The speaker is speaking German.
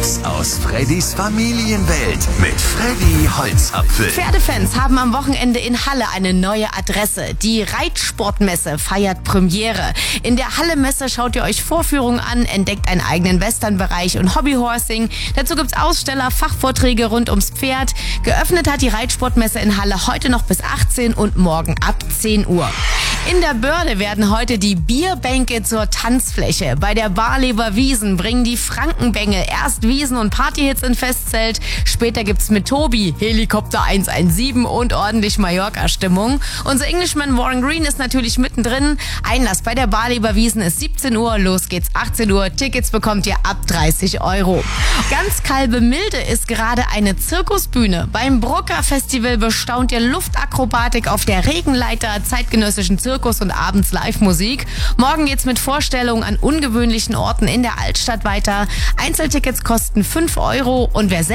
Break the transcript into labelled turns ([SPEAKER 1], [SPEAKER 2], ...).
[SPEAKER 1] Neues aus Freddys Familienwelt mit Freddy Holzapfel.
[SPEAKER 2] Pferdefans haben am Wochenende in Halle eine neue Adresse. Die Reitsportmesse feiert Premiere. In der Halle-Messe schaut ihr euch Vorführungen an, entdeckt einen eigenen Western-Bereich und Hobbyhorsing. Dazu gibt's Aussteller, Fachvorträge rund ums Pferd. Geöffnet hat die Reitsportmesse in Halle heute noch bis 18 und morgen ab 10 Uhr. In der Börde werden heute die Bierbänke zur Tanzfläche. Bei der Barleber Wiesn bringen die Frankenbengel erst Wiesen- und Partyhits in Festzelt. Später gibt's mit Tobi Helikopter 117 und ordentlich Mallorca-Stimmung. Unser Englishman Warren Green ist natürlich mittendrin. Einlass bei der Barleber Wiesn ist 17 Uhr, los geht's 18 Uhr. Tickets bekommt ihr ab 30 €. Ganz Kalbemilde ist gerade eine Zirkusbühne. Beim Brucker Festival bestaunt ihr Luftakrobatik auf der Regenleiter, zeitgenössischen Zirkus und abends Live-Musik. Morgen geht's mit Vorstellungen an ungewöhnlichen Orten in der Altstadt weiter. Einzeltickets kosten 5 € und wer